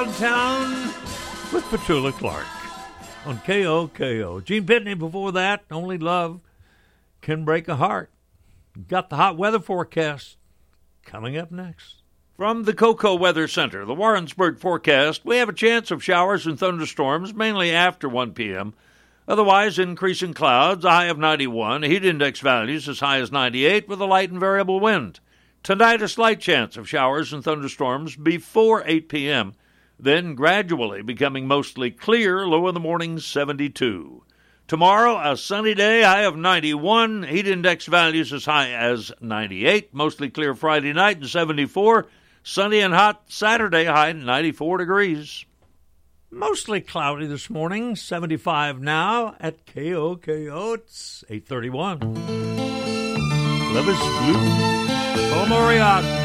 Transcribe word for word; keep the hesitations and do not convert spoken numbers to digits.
Wild Town with Petula Clark on K O K O. Gene Pitney before that, Only Love Can Break a Heart. Got the hot weather forecast coming up next. From the Cocoa Weather Center, the Warrensburg forecast, we have a chance of showers and thunderstorms, mainly after one p.m. Otherwise, increasing clouds, a high of ninety-one, heat index values as high as ninety-eight with a light and variable wind. Tonight, a slight chance of showers and thunderstorms before eight p.m., then gradually becoming mostly clear, low in the morning, seventy-two. Tomorrow, a sunny day, high of ninety-one, heat index values as high as ninety-eight, mostly clear Friday night and seventy-four, sunny and hot Saturday, high ninety-four degrees. Mostly cloudy this morning, seventy-five now at K O K O. It's eight thirty-one. Love is blue. Paul Moriarty.